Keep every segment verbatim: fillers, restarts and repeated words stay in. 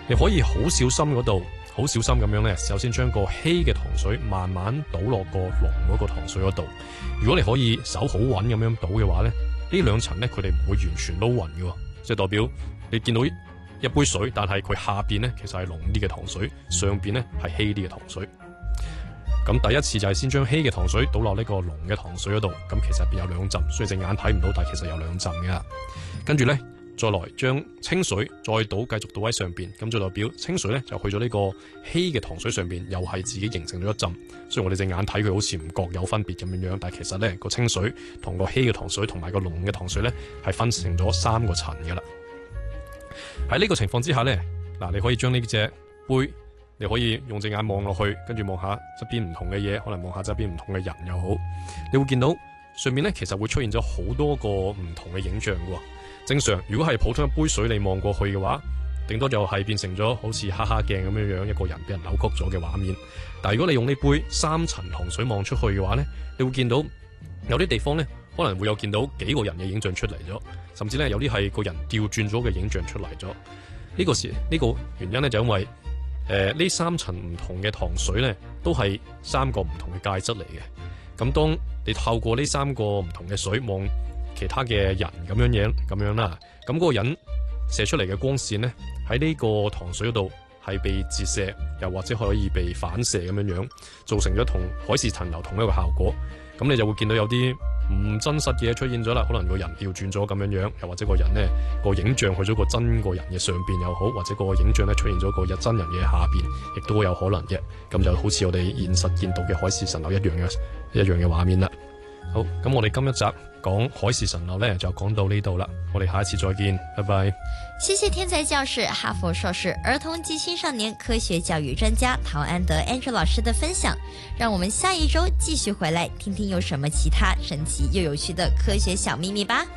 你可以好小心嗰度，好小心咁樣咧，首先將個稀嘅糖水慢慢倒落個濃嗰個糖水嗰度。如果你可以手好穩咁樣倒嘅話咧，呢兩層咧佢哋唔會完全撈勻嘅，即係代表你見到一杯水，但係佢下邊咧其實係濃啲嘅糖水，上邊咧係稀啲嘅糖水。咁第一次就係先將稀嘅糖水倒落呢個濃嘅糖水嗰度，咁其實入邊有兩浸，所以隻眼睇唔到，但係其實有兩浸嘅。跟住咧，再來將清水再倒，繼續倒喺上邊，咁就代表清水咧就去咗呢個稀嘅糖水上邊，又係自己形成咗一浸。所以我哋隻眼睇佢好似唔覺有分別咁樣樣，但係其實咧個清水同個稀嘅糖水同埋個濃嘅糖水咧係分成咗三個層嘅啦。喺呢個情況之下咧，嗱，你可以將呢隻杯，你可以用隻眼望落去，跟住望下側邊唔同嘅嘢，可能望下側邊唔同嘅人又好，你會見到上面咧其實會出現咗好多個唔同嘅影像嘅。正常如果係普通一杯水你望過去嘅話，頂多就係變成咗好似哈哈鏡咁樣樣一個人俾人扭曲咗嘅畫面。但係如果你用呢杯三層糖水望出去嘅話咧，你會見到有啲地方咧可能會有見到幾個人嘅影像出嚟咗，甚至咧有啲係個人調轉咗嘅影像出嚟咗。呢個時呢個原因咧就因為誒呢三層唔同嘅糖水咧都係三個唔同嘅介質嚟嘅。咁當你透過呢三個唔同嘅水望其他嘅人咁樣嘢咁樣啦，咁嗰個人射出嚟嘅光線咧喺呢個糖水嗰度係被折射，又或者可以被反射咁樣樣，造成咗同海市蜃樓同一個效果。咁你就會見到有啲唔真實嘅嘢出現咗啦，可能個人調轉咗咁樣樣，又或者個人呢個影像去咗個真個人嘅上邊又好，或者個影像咧出現咗個日真人嘅下邊，亦都有可能嘅。咁就好似我哋現實見到嘅海市蜃樓一樣嘅一樣嘅畫面啦。好，咁我哋今一集講海市蜃樓呢就講到呢度啦，我哋下一次再見，拜拜。 謝謝天才教室哈佛碩士兒童及青少年科學教育專家陶安德 Andrew 老師的分享，讓我們下一周繼續回來聽聽有什麼其他神奇又有趣的科學小秘密吧。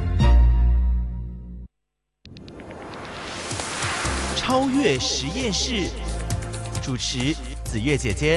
超越實驗室，主持子月姐姐。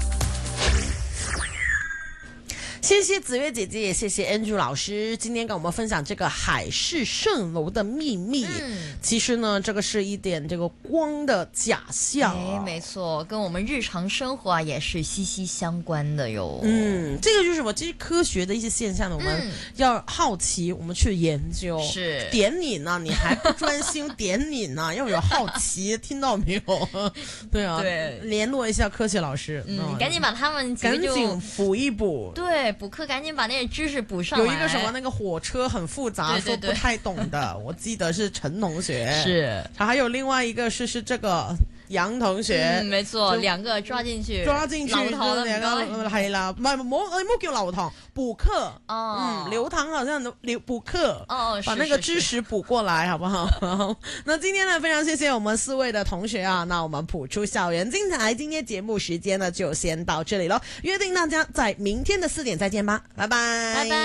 謝謝子月姐姐，也謝謝 Andrew 老師，今天跟我們分享這個海市蜃樓的秘密。嗯，其實呢，這個是一點這個光的假象。 哎，沒錯，跟我們日常生活啊也是息息相關的喲。 嗯，這個就是我其實科學的一些現象呢，我們要好奇，我們去研究。是點你呢？你還不專心點你呢？要有好奇，聽到沒有？對啊，對，聯絡一下科學老師。 嗯，嗯趕緊把他們趕緊補一補。對。 補課趕緊把那些知識補上來。 有一個什麼那個火車很複雜，對對對，說不太懂的，我記得是陳同學。是，還有另外一個是是這個楊同學。嗯， 沒錯，兩個抓進去， 抓進去，兩個係啦，唔係冇你冇叫流堂補課哦，嗯，流堂好像流補課哦，把那個知識補過來，好不好？那今天呢，非常謝謝我們四位的同學啊，那我們譜出校園精彩，今天節目時間呢就先到這裡咯，約定大家在明天的四點再見吧，拜拜，拜拜。